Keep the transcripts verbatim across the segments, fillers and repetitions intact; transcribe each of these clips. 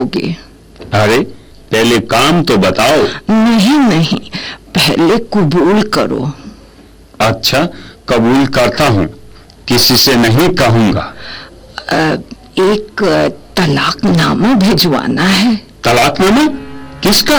करोगे? अरे पहले काम तो बताओ। नहीं नहीं, पहले कबूल करो। अच्छा कबूल करता हूँ, किसी से नहीं कहूँगा। एक तलाकनामा भिजवाना है। तलाकनामा? किसका?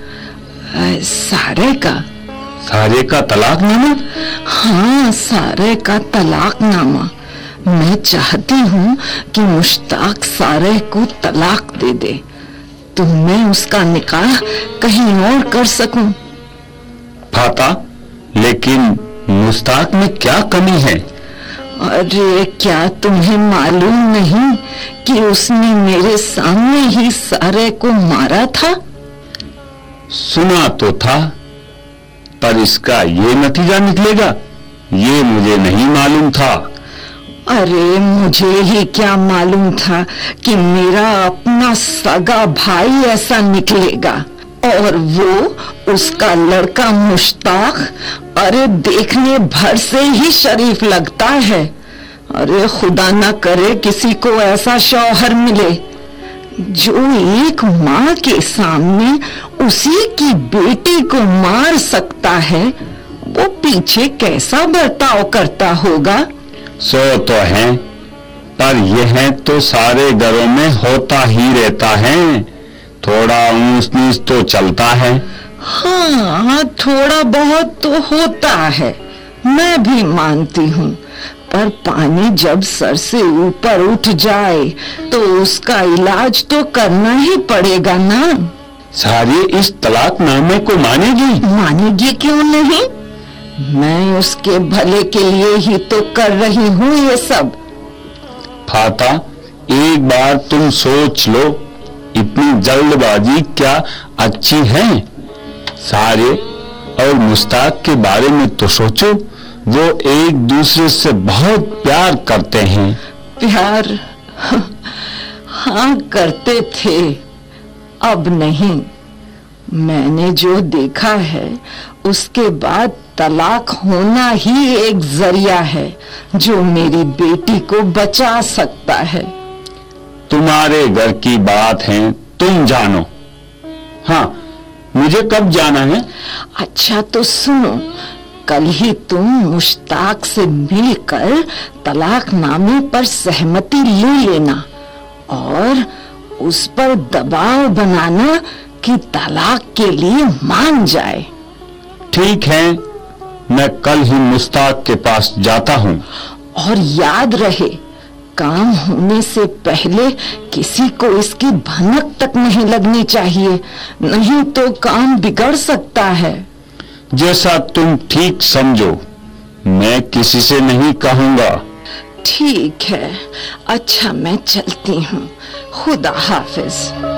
सारे का। सारे का तलाकनामा? हाँ, सारे का तलाकनामा। मैं चाहती हूँ कि मुश्ताक सारे को तलाक दे दे, तो मैं उसका निकाह कहीं और कर सकूं। फाता, लेकिन मुश्ताक में क्या कमी है? अरे क्या तुम्हें मालूम नहीं कि उसने मेरे सामने ही सारे को मारा था? सुना तो था, पर इसका ये नतीजा निकलेगा ये मुझे नहीं मालूम था। अरे मुझे ही क्या मालूम था कि मेरा अपना सगा भाई ऐसा निकलेगा, और वो उसका लड़का मुश्ताक। अरे देखने भर से ही शरीफ लगता है। अरे खुदा ना करे किसी को ऐसा शौहर मिले जो एक माँ के सामने उसी की बेटी को मार सकता है। वो पीछे कैसा बर्ताव करता होगा? सो तो है, पर यह तो सारे घरों में होता ही रहता है। थोड़ा ऊंच नीच तो चलता है। हाँ, थोड़ा बहुत तो होता है, मैं भी मानती हूँ, पर पानी जब सर से ऊपर उठ जाए तो उसका इलाज तो करना ही पड़ेगा ना। सारी इस तलाकनामे को मानेगी? मानेगी क्यों नहीं? मैं उसके भले के लिए ही तो कर रही हूँ ये सब। फाता, एक बार तुम सोच लो, इतनी जल्दबाजी क्या अच्छी है? सारे और मुश्ताक के बारे में तो सोचो, वो एक दूसरे से बहुत प्यार करते हैं। प्यार? हाँ करते थे, अब नहीं। मैंने जो देखा है उसके बाद तलाक होना ही एक जरिया है जो मेरी बेटी को बचा सकता है। तुम्हारे घर की बात है, तुम जानो। हाँ, मुझे कब जाना है? अच्छा तो सुनो, कल ही तुम मुश्ताक से मिलकर तलाकनामे पर सहमति ले लेना और उस पर दबाव बनाना कि तलाक के लिए मान जाए। ठीक है, मैं कल ही मुश्ताक के पास जाता हूँ। और याद रहे, काम होने से पहले किसी को इसकी भनक तक नहीं लगनी चाहिए, नहीं तो काम बिगड़ सकता है। जैसा तुम ठीक समझो, मैं किसी से नहीं कहूँगा। ठीक है, अच्छा मैं चलती हूँ। खुदा हाफिज।